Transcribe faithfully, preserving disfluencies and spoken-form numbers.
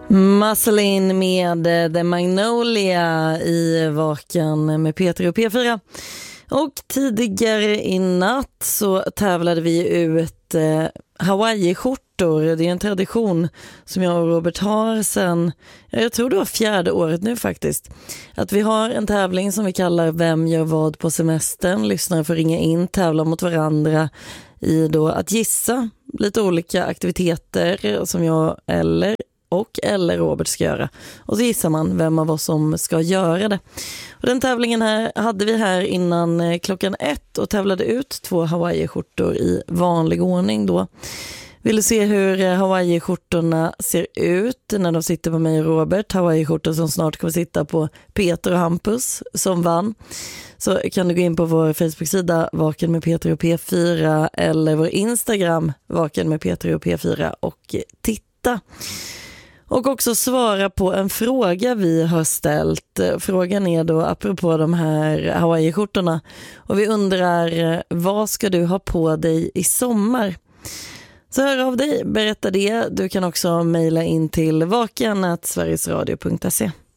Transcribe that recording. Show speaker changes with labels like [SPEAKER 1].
[SPEAKER 1] Muscle med The Magnolia i Vaken med Peter och P fyra. Och tidigare i natt så tävlade vi ut eh, Hawaii-skjortor. Det är en tradition som jag och Robert har sen, jag tror det var fjärde året nu faktiskt. Att vi har en tävling som vi kallar Vem gör vad på semestern. Lyssnare får ringa in, tävla mot varandra i då att gissa lite olika aktiviteter som jag eller och eller Robert ska göra. Och så gissar man vem av oss som ska göra det. Och den tävlingen här hade vi här innan klockan ett och tävlade ut två Hawaii-skjortor i vanlig ordning då. Vill du se hur Hawaii-skjortorna ser ut när de sitter på mig och Robert? Hawaii-skjortor som snart kommer sitta på Peter och Hampus som vann. Så kan du gå in på vår Facebook-sida Vaken med Peter och P fyra eller vår Instagram Vaken med Peter och P fyra och titta. Och också svara på en fråga vi har ställt. Frågan är då apropå de här Hawaii-skjortorna. Och vi undrar, vad ska du ha på dig i sommar? Så hör av dig, berätta det. Du kan också mejla in till vaken snabel-a sverigesradio punkt se.